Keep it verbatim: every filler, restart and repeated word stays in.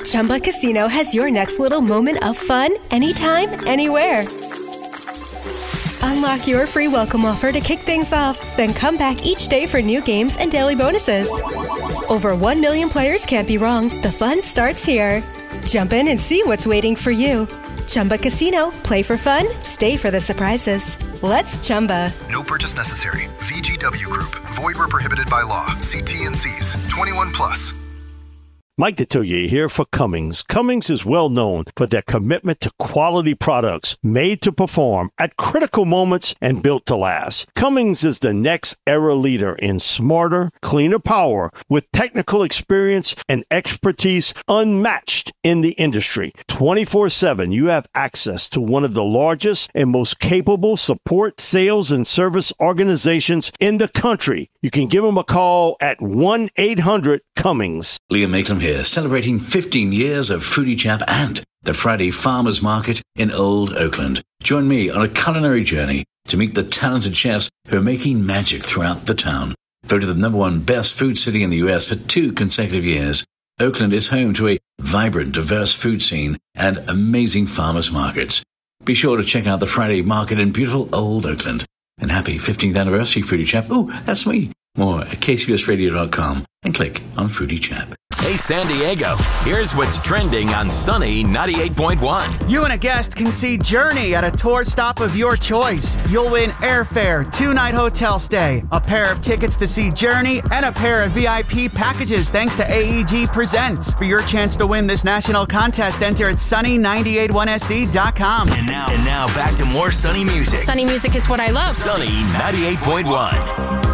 Chumba Casino has your next little moment of fun anytime, anywhere. Unlock your free welcome offer to kick things off, then come back each day for new games and daily bonuses. Over one million players can't be wrong. The fun starts here. Jump in and see what's waiting for you. Chumba Casino. Play for fun. Stay for the surprises. Let's Chumba. No purchase necessary. V G W Group. Void where prohibited by law. See T N Cs. twenty-one plus. Mike Detillier here for Cummins. Cummins is well known for their commitment to quality products made to perform at critical moments and built to last. Cummins is the next era leader in smarter, cleaner power with technical experience and expertise unmatched in the industry. twenty-four seven, you have access to one of the largest and most capable support, sales, and service organizations in the country. You can give them a call at one eight hundred Cummins. Liam Maitland here, celebrating fifteen years of Foodie Chap and the Friday Farmers Market in Old Oakland. Join me on a culinary journey to meet the talented chefs who are making magic throughout the town. Voted the number one best food city in the U S for two consecutive years, Oakland is home to a vibrant, diverse food scene and amazing farmers markets. Be sure to check out the Friday Market in beautiful Old Oakland. And happy fifteenth anniversary, Foodie Chap. Ooh, that's me. More at K C B S radio dot com and click on Foodie Chap. Hey, San Diego, here's what's trending on Sunny ninety-eight point one. You and a guest can see Journey at a tour stop of your choice. You'll win airfare, two-night hotel stay, a pair of tickets to see Journey, and a pair of V I P packages thanks to A E G Presents. For your chance to win this national contest, enter at sunny nine eight one S D dot com. And now, and now back to more Sunny music. Sunny music is what I love. Sunny ninety-eight point one.